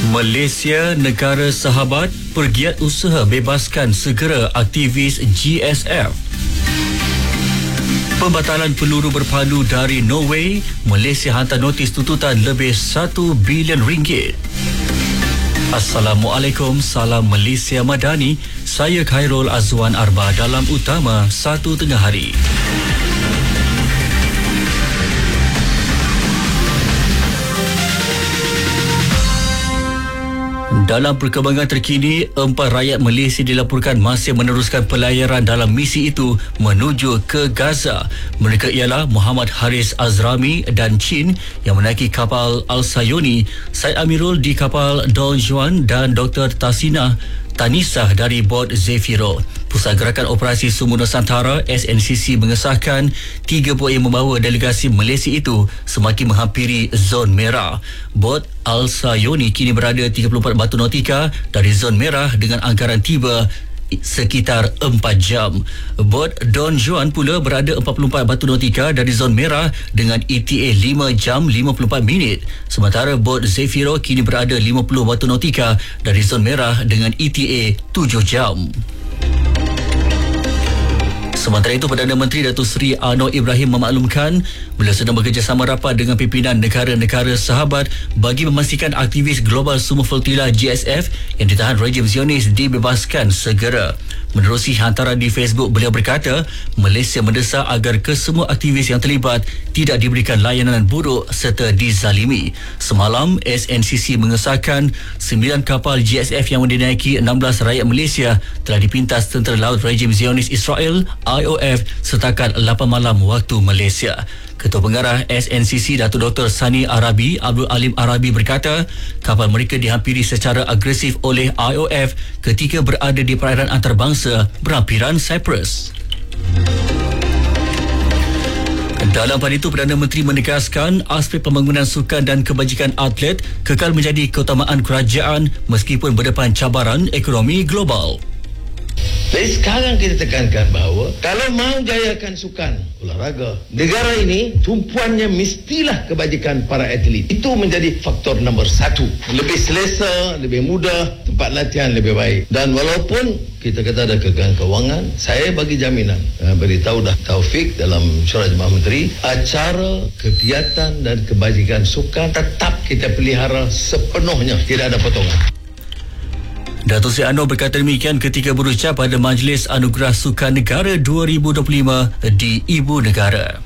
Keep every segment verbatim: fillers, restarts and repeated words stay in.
Malaysia, negara sahabat, pergiat usaha bebaskan segera aktivis G S F. Pembatalan peluru berpandu dari Norway, Malaysia hantar notis tuntutan lebih satu bilion ringgit. Assalamualaikum, salam Malaysia Madani. Saya Khairul Azwan Arba dalam Utama Satu Tengah Hari. Dalam perkembangan terkini, empat rakyat Malaysia dilaporkan masih meneruskan pelayaran dalam misi itu menuju ke Gaza. Mereka ialah Muhammad Haris Azrami dan Chin yang menaiki kapal Al-Sayoni, Syed Amirul di kapal Don Juan dan Doktor Tasina Tanisah dari bot Zefiro. Pusat Gerakan Operasi Semua Nusantara S N C C mengesahkan tiga bot yang membawa delegasi Malaysia itu semakin menghampiri zon merah. Bot Al-Sayoni kini berada tiga puluh empat batu nautika dari zon merah dengan anggaran tiba sekitar empat jam. Bot Don Juan pula berada empat puluh empat batu nautika dari zon merah dengan E T A lima jam lima puluh empat minit. Sementara bot Zefiro kini berada lima puluh batu nautika dari zon merah dengan E T A tujuh jam. Sementara itu, Perdana Menteri Datuk Seri Anwar Ibrahim memaklumkan beliau sedang bekerjasama rapat dengan pimpinan negara-negara sahabat bagi memastikan aktivis Global Sumo Flotilla G S F yang ditahan rejim Zionis dibebaskan segera. Menerusi hantaran di Facebook, beliau berkata Malaysia mendesak agar kesemua aktivis yang terlibat tidak diberikan layanan buruk serta dizalimi. Semalam, S N C C mengesahkan sembilan kapal G S F yang dinaiki enam belas rakyat Malaysia telah dipintas tentera laut rejim Zionis Israel I O F setakat lapan malam waktu Malaysia. Ketua Pengarah S N C C Datuk Doktor Sani Arabi Abdul Alim Arabi berkata kapal mereka dihampiri secara agresif oleh I O F ketika berada di perairan antarabangsa berhampiran Cyprus. Dalam pada itu, Perdana Menteri menegaskan aspek pembangunan sukan dan kebajikan atlet kekal menjadi keutamaan kerajaan meskipun berdepan cabaran ekonomi global. Jadi sekarang kita tekankan bahawa kalau mau jayakan sukan olahraga, negara ini tumpuannya mestilah kebajikan para atlet. Itu menjadi faktor nombor satu. Lebih selesa, lebih mudah, tempat latihan lebih baik. Dan walaupun kita kata ada kegagalan kewangan, saya bagi jaminan, uh, beritahu dah Taufik dalam syurah Jemaah Menteri, acara, kegiatan dan kebajikan sukan tetap kita pelihara sepenuhnya, tidak ada potongan. Datuk Seri Anwar berkata demikian ketika berucap pada Majlis Anugerah Sukan Negara dua ribu dua puluh lima di Ibu Negara.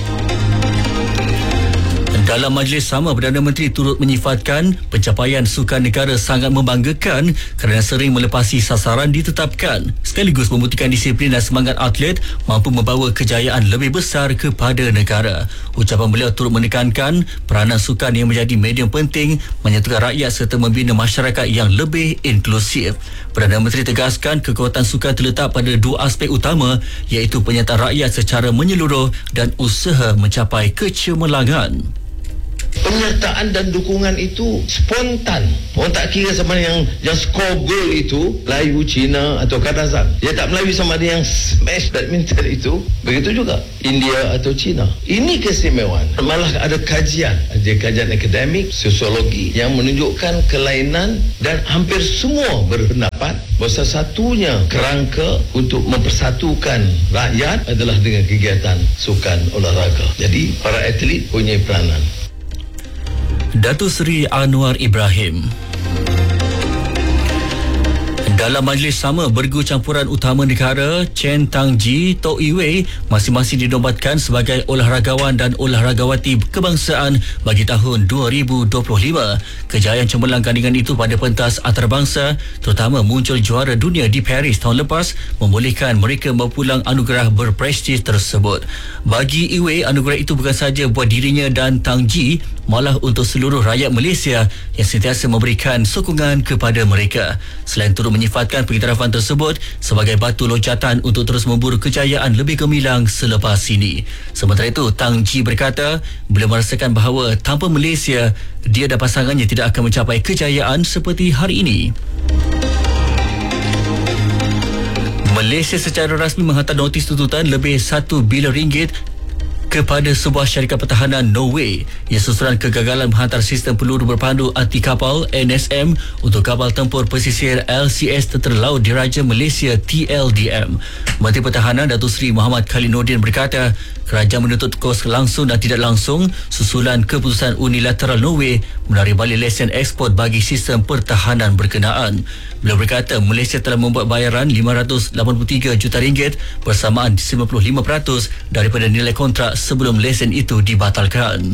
Dalam majlis sama, Perdana Menteri turut menyifatkan pencapaian sukan negara sangat membanggakan kerana sering melepasi sasaran ditetapkan, sekaligus membuktikan disiplin dan semangat atlet mampu membawa kejayaan lebih besar kepada negara. Ucapan beliau turut menekankan peranan sukan yang menjadi medium penting menyatukan rakyat serta membina masyarakat yang lebih inklusif. Perdana Menteri tegaskan kekuatan sukan terletak pada dua aspek utama, iaitu penyertaan rakyat secara menyeluruh dan usaha mencapai kecemerlangan. Penyertaan dan dukungan itu spontan. Orang tak kira sama ada yang yang score goal itu Melayu, Cina atau Kazakhstan. Dia tak Melayu sama ada yang smash badminton itu. Begitu juga India atau Cina. Ini keistimewaan. Malah ada kajian, ada kajian akademik, sosiologi yang menunjukkan kelainan dan hampir semua berpendapat bahawa satu-satunya kerangka untuk mempersatukan rakyat adalah dengan kegiatan sukan olahraga. Jadi para atlet punya peranan. Datuk Seri Anwar Ibrahim. Dalam majlis sama, bergu campuran utama negara Chen Tangji, Tok Yi Wei masing-masing dinobatkan sebagai olahragawan dan olahragawati kebangsaan bagi tahun dua ribu dua puluh lima. Kejayaan cemerlang gandingan itu pada pentas antarabangsa, terutama muncul juara dunia di Paris tahun lepas, membolehkan mereka mempulang anugerah berprestij tersebut. Bagi Yi Wei, anugerah itu bukan sahaja buat dirinya dan Tangji, malah untuk seluruh rakyat Malaysia yang sentiasa memberikan sokongan kepada mereka. Selain turut menyifatkan pengiktirafan tersebut sebagai batu loncatan untuk terus memburu kejayaan lebih gemilang selepas ini. Sementara itu, Tang Ji berkata beliau merasakan bahawa tanpa Malaysia, dia dan pasangannya tidak akan mencapai kejayaan seperti hari ini. Malaysia secara rasmi menghantar notis tuntutan lebih satu bilion ringgit kepada sebuah syarikat pertahanan Norway yang susulan kegagalan menghantar sistem peluru berpandu anti kapal N S M untuk kapal tempur pesisir L C S Tentera Laut Diraja Malaysia T L D M. Menteri Pertahanan Datuk Seri Muhammad Khalil Nordin berkata kerajaan menuntut kos langsung dan tidak langsung susulan keputusan unilateral Norway menarik balik lesen ekspor bagi sistem pertahanan berkenaan. Beliau berkata Malaysia telah membuat bayaran lima ratus lapan puluh tiga juta ringgit bersamaan sembilan puluh lima peratus daripada nilai kontrak sebelum lesen itu dibatalkan.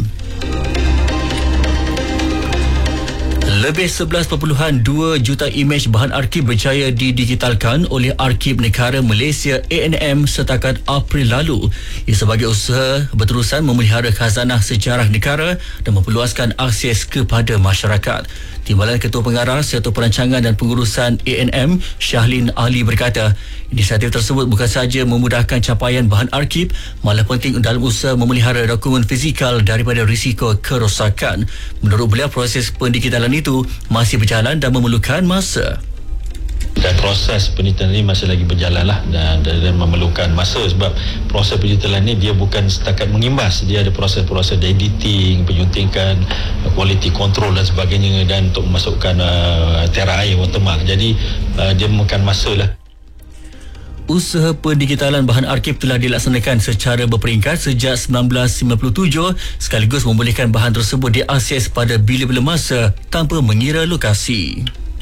Lebih sebelas perpuluhan dua juta imej bahan arsip berjaya didigitalkan oleh Arsip Negara Malaysia A N M setakat April lalu. Ia sebagai usaha berterusan memelihara khazanah sejarah negara dan memperluaskan akses kepada masyarakat. Timbalan Ketua Pengarah serta Perancangan dan Pengurusan A N M Syahlin Ali berkata, inisiatif tersebut bukan sahaja memudahkan capaian bahan arsip, malah penting dalam usaha memelihara dokumen fizikal daripada risiko kerosakan. Menurut beliau, proses pendigitalan itu masih berjalan dan memerlukan masa. Dan proses penelitian ini masih lagi berjalan lah dan, dan, dan memerlukan masa sebab proses penelitian ini dia bukan setakat mengimbas, dia ada proses-proses editing, penyuntingan, quality control dan sebagainya dan untuk memasukkan uh, tera air watermark. Jadi uh, dia memakan masa lah. Usaha pendigitalan bahan arsip telah dilaksanakan secara berperingkat sejak sembilan belas sembilan puluh tujuh sekaligus membolehkan bahan tersebut diakses pada bila-bila masa tanpa mengira lokasi.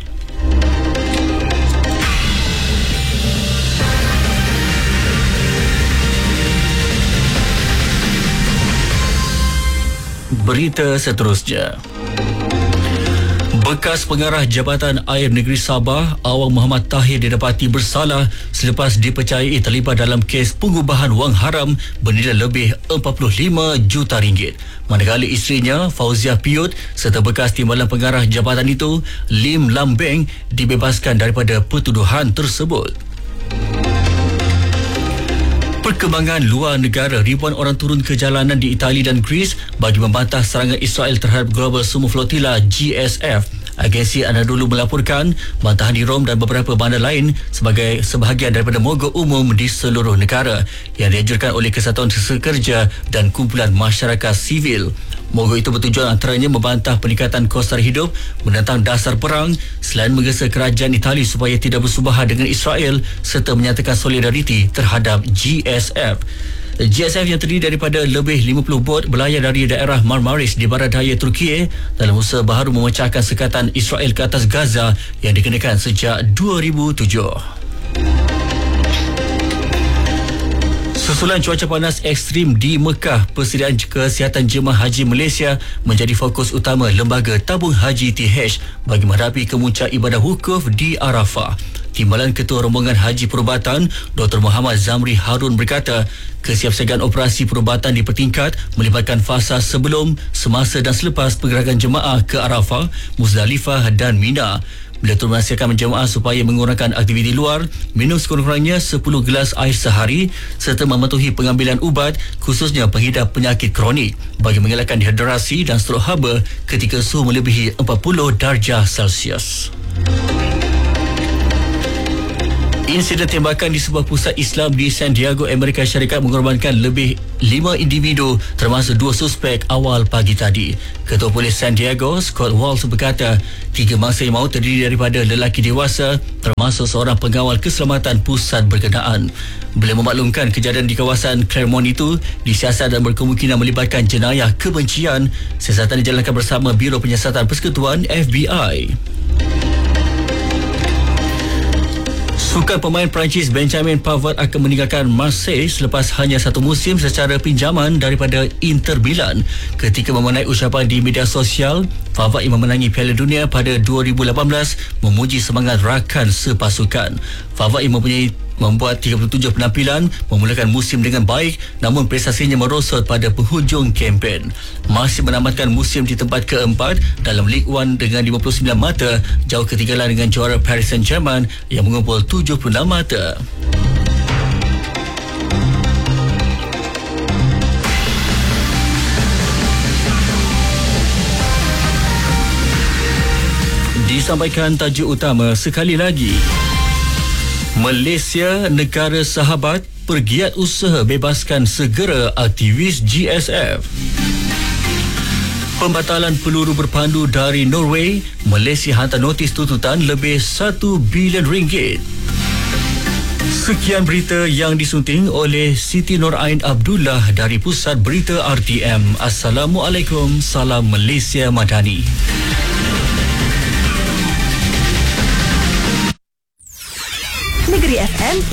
Berita seterusnya. Bekas pengarah Jabatan Air Negeri Sabah, Awang Muhammad Tahir didapati bersalah selepas dipercayai terlibat dalam kes pengubahan wang haram bernilai lebih empat puluh lima juta ringgit. Manakala isterinya, Fauziah Piut serta bekas timbalan pengarah jabatan itu, Lim Lambeng, dibebaskan daripada pertuduhan tersebut. Perkembangan luar negara, ribuan orang turun ke jalanan di Itali dan Greece bagi membantah serangan Israel terhadap Global Sumo Flotilla G S F. Agensi Anadolu melaporkan bantahan di Rom dan beberapa bandar lain sebagai sebahagian daripada mogok umum di seluruh negara yang dianjurkan oleh Kesatuan Sekerja dan Kumpulan Masyarakat Sivil. Mogok itu bertujuan antaranya membantah peningkatan kos tarikh hidup, menentang dasar perang selain menggesa kerajaan Itali supaya tidak bersubahat dengan Israel serta menyatakan solidariti terhadap G S F. G S F yang terdiri daripada lebih lima puluh bot berlayar dari daerah Marmaris di barat daya Turki dalam usaha baharu memecahkan sekatan Israel ke atas Gaza yang dikenakan sejak dua ribu tujuh. Susulan cuaca panas ekstrim di Mekah, persediaan kesihatan jemaah haji Malaysia menjadi fokus utama Lembaga Tabung Haji T H bagi menghadapi kemuncak ibadah wukuf di Arafah. Timbalan Ketua Rombongan Haji Perubatan Doktor Muhammad Zamri Harun berkata, kesiapsiagaan operasi perubatan dipertingkat melibatkan fasa sebelum, semasa dan selepas pergerakan jemaah ke Arafah, Muzdalifah dan Mina. Beliau turut menasihatkan jemaah supaya mengurangkan aktiviti luar, minum sekurang-kurangnya sepuluh gelas air sehari serta mematuhi pengambilan ubat khususnya penghidap penyakit kronik bagi mengelakkan dehidrasi dan strok haba ketika suhu melebihi empat puluh darjah Celsius. Insiden tembakan di sebuah pusat Islam di San Diego, Amerika Syarikat mengorbankan lebih lima individu termasuk dua suspek awal pagi tadi. Ketua Polis San Diego, Scott Walsh berkata, tiga mangsa yang maut terdiri daripada lelaki dewasa termasuk seorang pengawal keselamatan pusat berkenaan. Beliau memaklumkan kejadian di kawasan Claremont itu disiasat dan berkemungkinan melibatkan jenayah kebencian. Siasatan dijalankan bersama Biro Penyiasatan Persekutuan F B I. Sukan pemain Perancis Benjamin Pavard akan meninggalkan Marseille selepas hanya satu musim secara pinjaman daripada Inter Milan. Ketika memenai ucapan di media sosial, Pavard yang memenangi Piala Dunia pada dua ribu lapan belas memuji semangat rakan sepasukan. Pavard yang mempunyai membuat tiga puluh tujuh penampilan memulakan musim dengan baik, namun prestasinya merosot pada penghujung kempen. Masih menamatkan musim di tempat keempat dalam Ligue satu dengan lima puluh sembilan mata, jauh ketinggalan dengan juara Paris Saint-Germain yang mengumpul tujuh puluh enam mata. Disampaikan tajuk utama sekali lagi. Malaysia, negara sahabat, Pergiat usaha bebaskan segera aktivis G S F. Pembatalan peluru berpandu dari Norway, Malaysia hantar notis tuntutan lebih satu bilion ringgit. Sekian berita yang disunting oleh Siti Norain Abdullah dari Pusat Berita R T M. Assalamualaikum, salam Malaysia Madani.